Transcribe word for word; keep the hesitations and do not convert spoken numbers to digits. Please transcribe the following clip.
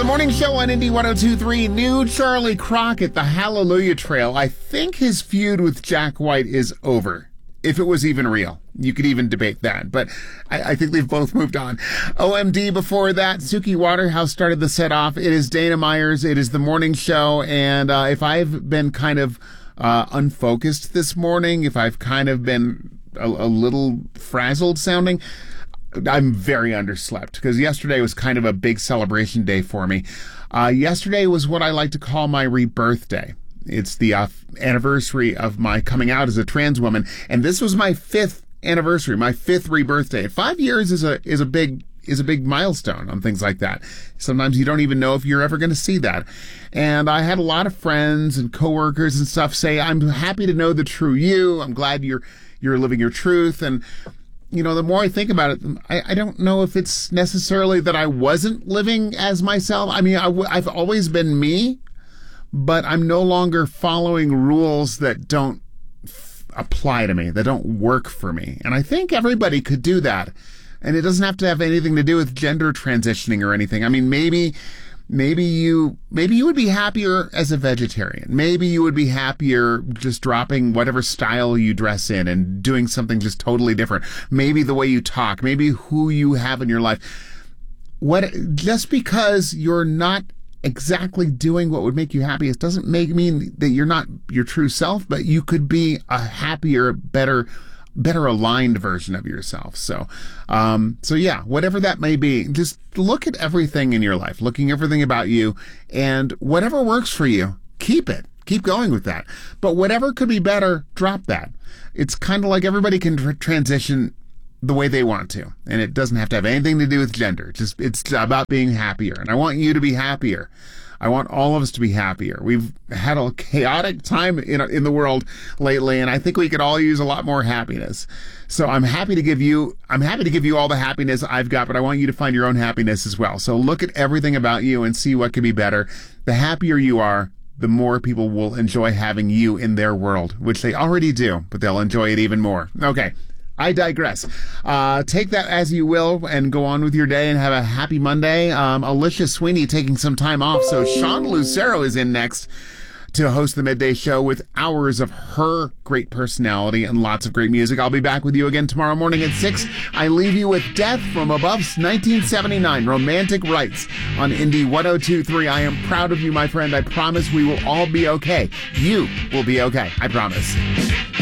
The morning show on Indy one oh two point three. New Charlie Crockett, the Hallelujah Trail. I think his feud with Jack White is over, if it was even real. You could even debate that, but I, I think they've both moved on. O M D before that, Suki Waterhouse started the set off. It is Dana Myers. It is the morning show, and uh, if I've been kind of uh, unfocused this morning, if I've kind of been a, a little frazzled sounding, I'm very underslept because yesterday was kind of a big celebration day for me. Uh, yesterday was what I like to call my rebirth day. It's the uh, anniversary of my coming out as a trans woman, and this was my fifth anniversary, my fifth rebirth day. Five years is a is a big is a big milestone on things like that. Sometimes you don't even know if you're ever going to see that. And I had a lot of friends and coworkers and stuff say, "I'm happy to know the true you. I'm glad you're you're living your truth." And you know, the more I think about it, I, I don't know if it's necessarily that I wasn't living as myself. I mean, I w- I've always been me, but I'm no longer following rules that don't f- apply to me, that don't work for me. And I think everybody could do that. And it doesn't have to have anything to do with gender transitioning or anything. I mean, maybe... Maybe you, maybe you would be happier as a vegetarian. Maybe you would be happier just dropping whatever style you dress in and doing something just totally different. Maybe the way you talk, maybe who you have in your life. What, just because you're not exactly doing what would make you happiest doesn't make mean that you're not your true self, but you could be a happier, better better aligned version of yourself. So, um, so yeah, whatever that may be, just look at everything in your life, looking everything about you, and whatever works for you, keep it. Keep going with that. But whatever could be better, drop that. It's kind of like everybody can tr- transition the way they want to, and it doesn't have to have anything to do with gender. Just, it's about being happier, and I want you to be happier. I want all of us to be happier. We've had a chaotic time in in the world lately, and I think we could all use a lot more happiness. So I'm happy to give you, I'm happy to give you all the happiness I've got, but I want you to find your own happiness as well. So look at everything about you and see what could be better. The happier you are, the more people will enjoy having you in their world, which they already do, but they'll enjoy it even more. Okay. I digress. Uh, take that as you will and go on with your day and have a happy Monday. Um, Alicia Sweeney taking some time off, so Sean Lucero is in next to host the midday show with hours of her great personality and lots of great music. I'll be back with you again tomorrow morning at six. I leave you with Death from Above nineteen seventy-nine, Romantic Rights on Indy one oh two point three. I am proud of you, my friend. I promise we will all be okay. You will be okay. I promise.